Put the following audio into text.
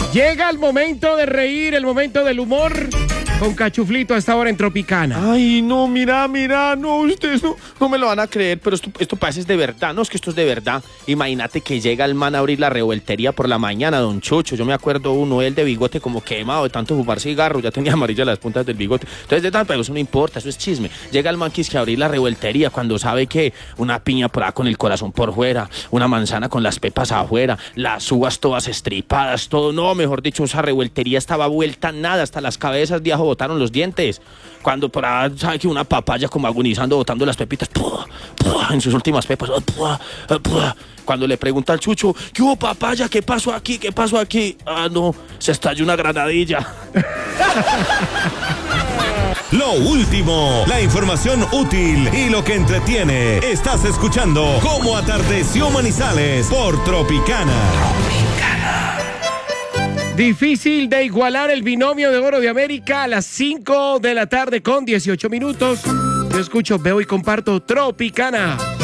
Llega el momento de reír, el momento del humor con Cachuflito a esta hora en Tropicana. Ay, no, mira, no, ustedes no me lo van a creer, pero esto parece de verdad, no, es que esto es de verdad. Imagínate que llega el man a abrir la revoltería por la mañana, don Chucho, yo me acuerdo uno, él de bigote como quemado de tanto fumar cigarro, ya tenía amarillas las puntas del bigote, entonces de tanto, pero eso no importa, eso es chisme. Llega el man que a abrir la revoltería cuando sabe que una piña por ahí con el corazón por fuera, una manzana con las pepas afuera, las uvas todas estripadas, todo, no, mejor dicho, esa revoltería estaba vuelta a nada, hasta las cabezas de ajo botaron los dientes. Cuando por ahí sabe que una papaya como agonizando, botando las pepitas, en sus últimas pepas, cuando le pregunta al Chucho, ¿qué hubo, papaya? ¿Qué pasó aquí? ¿Qué pasó aquí? Ah, no, se estalló una granadilla. Lo último, la información útil y lo que entretiene. Estás escuchando Cómo Atardeció Manizales por Tropicana. Difícil de igualar el binomio de oro de América a las 5 de la tarde con 18 minutos. Yo escucho, veo y comparto Tropicana.